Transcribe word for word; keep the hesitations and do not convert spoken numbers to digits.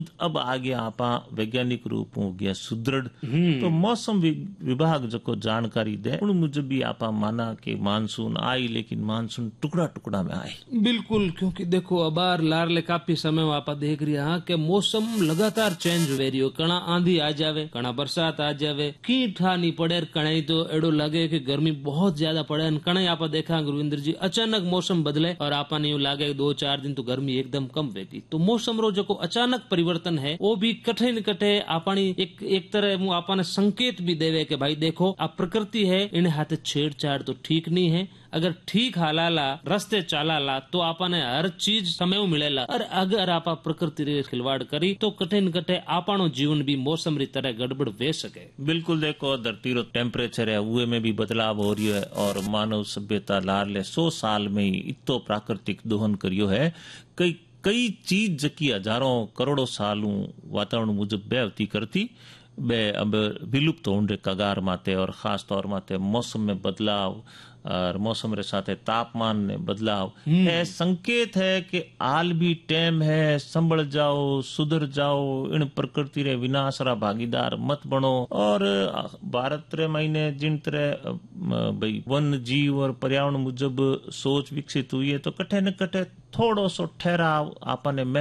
अब आ गया आपा वैज्ञानिक रूप हो गया सुदृढ़ तो मौसम विभाग जो जानकारी दे उन मुझे भी आपा माना कि मानसून आई लेकिन मानसून टुकड़ा टुकड़ा में आए। बिल्कुल, क्योंकि देखो अबार लारले काफी समय आपा देख रही हाँ कि मौसम लगातार चेंज हो रही हो। कणा आंधी आ जावे, कणा बरसात आ जावे, की ठा नहीं पड़े, कणा तो एडो लगे कि गर्मी बहुत ज्यादा पड़े, कणा आपा देखा गुरविंदर जी अचानक मौसम बदले और आपा ने लागे दो चार दिन तो गर्मी एकदम कम वेगी। तो मौसम रो जो अचानक परिवर्तन है वो भी कठे न कठे आपनी एक एक तरह मुंह आपने संकेत भी देवे कि भाई देखो आप प्रकृति है इन्हें हाथ छेड़छाड़ तो ठीक नहीं है। अगर ठीक हालाला रस्ते चालाला तो आपने हर चीज समय मिलेला और अगर आप प्रकृति रे खिलवाड़ करी तो कठे न कठे आपनो जीवन भी मौसम री तरह गड़बड़ वे सके। बिल्कुल, देखो धरती रो टेम्परेचर है उए में भी बदलाव हो रही है और मानव सभ्यता लारले सौ साल में ही इतो प्राकृतिक दोहन करियो है। कई कई चीज जकी हजारों करोड़ों सालों वातावरण मुजब बेवती करती बे अब विलुप्त होने कगार माते और खास तौर माते मौसम में बदलाव और मौसम रे साथे तापमान में बदलाव है संकेत है कि आल भी टाइम है संभल जाओ सुधर जाओ इन प्रकृति रे विनाश रा भागीदार मत बनो। और भारत रे महीने जिन तरह भाई वन जीव और पर्यावरण मुजब सोच विकसित हुई है तो कठे न कठे थोड़ो सो ठहराव आपने